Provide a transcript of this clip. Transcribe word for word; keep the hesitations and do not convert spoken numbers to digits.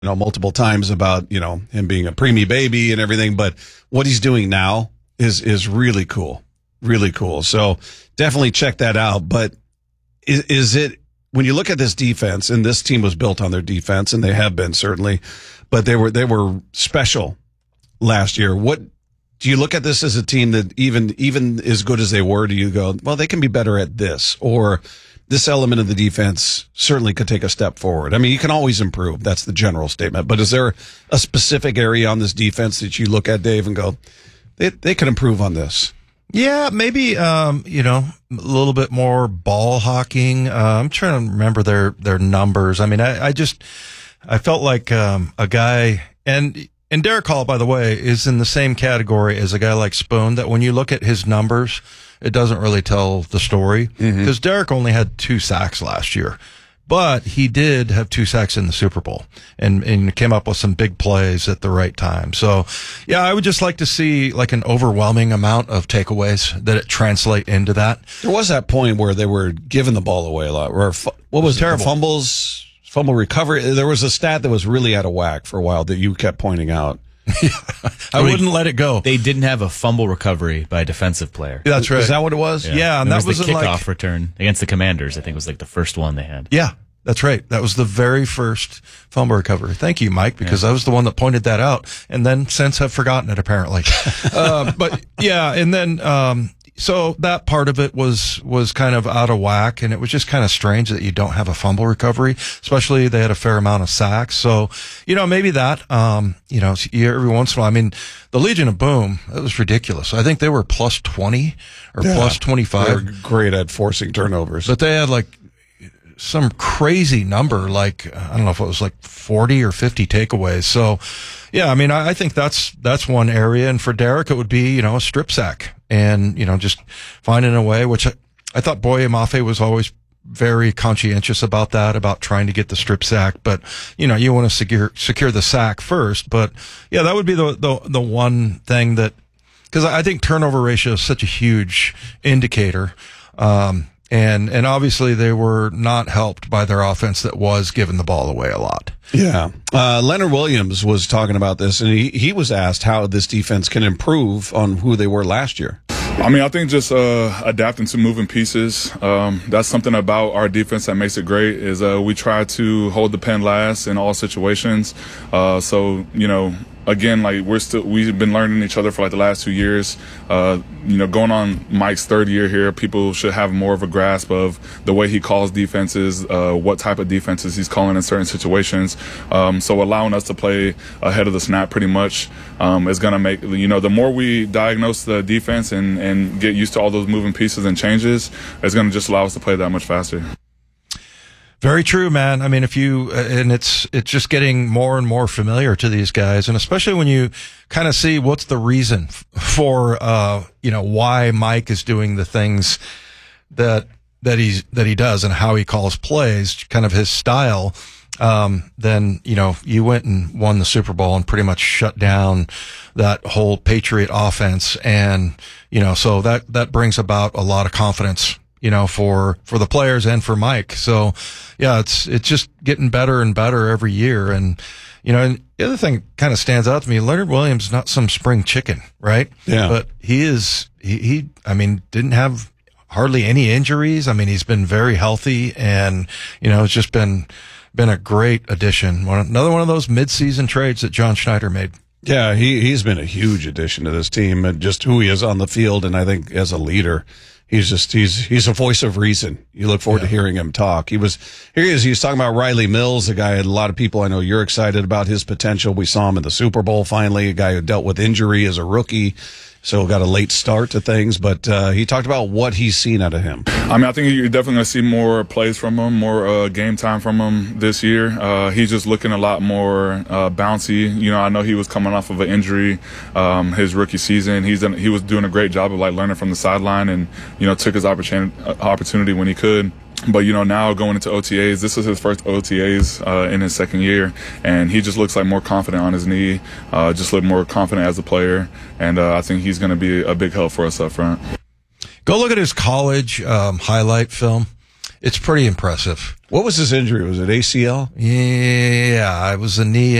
you know, multiple times about, you know, him being a preemie baby and everything, but what he's doing now is, is really cool. Really cool. So definitely check that out. But is, is it, when you look at this defense, and this team was built on their defense, and they have been certainly, but they were, they were special last year. What do you look at this as a team that even, even as good as they were, do you go, well, they can be better at this, or this element of the defense certainly could take a step forward? I mean, you can always improve. That's the general statement. But is there a specific area on this defense that you look at, Dave, and go, they, they can improve on this? Yeah, maybe, um, you know, a little bit more ball hawking. Uh, I'm trying to remember their, their numbers. I mean, I, I just, I felt like, um, a guy, and, and Derek Hall, by the way, is in the same category as a guy like Spoon, that when you look at his numbers, it doesn't really tell the story, because mm-hmm. Derek only had two sacks last year. But he did have two sacks in the Super Bowl, and, and came up with some big plays at the right time. So, yeah, I would just like to see like an overwhelming amount of takeaways that it translate into that. There was that point where they were giving the ball away a lot. Or what was it? Terrible. Fumbles, fumble recovery. There was a stat that was really out of whack for a while that you kept pointing out. I wouldn't let it go. They didn't have a fumble recovery by a defensive player. That's right. Is that what it was? Yeah, yeah, and it that was, was the kickoff like, return against the Commanders. I think was like the first one they had. Yeah, that's right. That was the very first fumble recovery. Thank you, Mike, because yeah. I was the one that pointed that out, and then since have forgotten it apparently. uh, but yeah, and then um, so that part of it was was kind of out of whack, and it was just kind of strange that you don't have a fumble recovery, especially they had a fair amount of sacks. So, you know, maybe that, um, you know, every once in a while, I mean, the Legion of Boom, that was ridiculous. I think they were plus twenty or yeah, plus twenty-five. They were great at forcing turnovers. But they had like some crazy number, like, I don't know if it was like forty or fifty takeaways. So, yeah, I mean, I, I think that's, that's one area. And for Derek, it would be, you know, a strip sack and, you know, just finding a way, which I, I thought Boye Mafe was always very conscientious about that, about trying to get the strip sack. But, you know, you want to secure, secure the sack first. But yeah, that would be the, the, the one thing that, because I think turnover ratio is such a huge indicator. Um, And, and obviously they were not helped by their offense that was giving the ball away a lot. Yeah. Uh, Leonard Williams was talking about this, and he, he was asked how this defense can improve on who they were last year. I mean, I think just uh, adapting to moving pieces. Um, that's something about our defense that makes it great is uh, we try to hold the pen last in all situations. Uh, so, you know, again, like we're still, we've been learning each other for like the last two years. Uh, you know, going on Mike's third year here, people should have more of a grasp of the way he calls defenses, uh, what type of defenses he's calling in certain situations. Um, so allowing us to play ahead of the snap pretty much um, is going to make, you know, the more we diagnose the defense and, and get used to all those moving pieces and changes, it's going to just allow us to play that much faster. Very true, man. I mean, if you, and it's, it's just getting more and more familiar to these guys. And especially when you kind of see what's the reason for, uh, you know, why Mike is doing the things that, that he's, that he does and how he calls plays, kind of his style. Um, then, you know, you went and won the Super Bowl and pretty much shut down that whole Patriot offense. And, you know, so that, that brings about a lot of confidence, you know, for, for the players and for Mike. So yeah, it's, it's just getting better and better every year. And, you know, and the other thing kind of stands out to me, Leonard Williams is not some spring chicken, right? Yeah. But he is, he, he, I mean, didn't have hardly any injuries. I mean, he's been very healthy and, you know, it's just been, been a great addition. One, another one of those mid-season trades that John Schneider made. Yeah, he, he's been a huge addition to this team and just who he is on the field. And I think as a leader, he's just, he's, he's a voice of reason. You look forward yeah. to hearing him talk. He was, here he is. He was talking about Riley Mills, a guy, a lot of people I know you're excited about his potential. We saw him in the Super Bowl finally, a guy who dealt with injury as a rookie. So got a late start to things, but uh, he talked about what he's seen out of him. I mean, I think you're definitely going to see more plays from him, more uh, game time from him this year. Uh, he's just looking a lot more uh, bouncy. You know, I know he was coming off of an injury um, his rookie season. He's done, he was doing a great job of like learning from the sideline, and you know, took his opportunity opportunity when he could. But, you know, now going into O T As, this is his first O T As uh, in his second year, and he just looks like more confident on his knee, uh, just look more confident as a player, and uh, I think he's going to be a big help for us up front. Go look at his college um, highlight film. It's pretty impressive. What was his injury? Was it A C L? Yeah, it was a knee